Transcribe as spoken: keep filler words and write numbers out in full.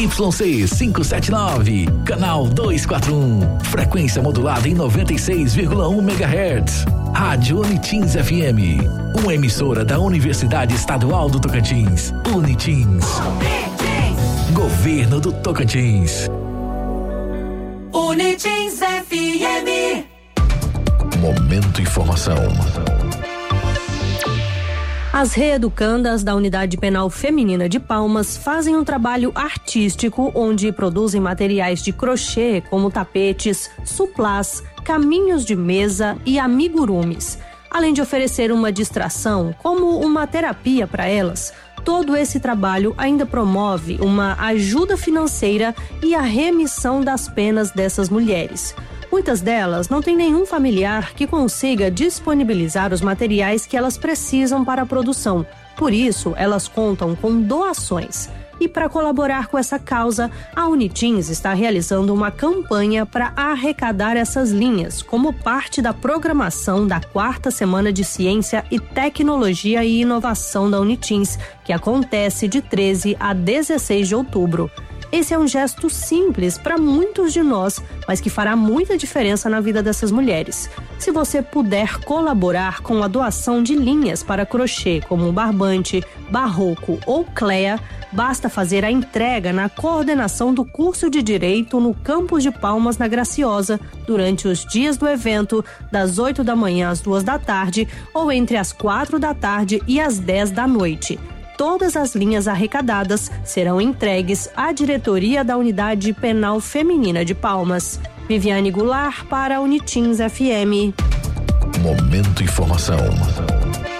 Y C quinhentos e setenta e nove, canal duzentos e quarenta e um, frequência modulada em noventa e seis vírgula um megahertz. Rádio Unitins F M, uma emissora da Universidade Estadual do Tocantins. Unitins. Unitins. Governo do Tocantins. Unitins F M. Momento Informação. As reeducandas da Unidade Penal Feminina de Palmas fazem um trabalho artístico onde produzem materiais de crochê como tapetes, suplás, caminhos de mesa e amigurumis. Além de oferecer uma distração como uma terapia para elas, todo esse trabalho ainda promove uma ajuda financeira e a remissão das penas dessas mulheres. Muitas delas não têm nenhum familiar que consiga disponibilizar os materiais que elas precisam para a produção. Por isso, elas contam com doações. E para colaborar com essa causa, a Unitins está realizando uma campanha para arrecadar essas linhas, como parte da programação da quarta Semana de Ciência e Tecnologia e Inovação da Unitins, que acontece de treze a dezesseis de outubro. Esse é um gesto simples para muitos de nós, mas que fará muita diferença na vida dessas mulheres. Se você puder colaborar com a doação de linhas para crochê, como barbante, barroco ou cleia, basta fazer a entrega na coordenação do curso de Direito no campus de Palmas, na Graciosa, durante os dias do evento, das oito da manhã às duas da tarde ou entre as quatro da tarde e as dez da noite. Todas as linhas arrecadadas serão entregues à diretoria da Unidade Penal Feminina de Palmas. Viviane Goulart para a Unitins F M. Momento Informação.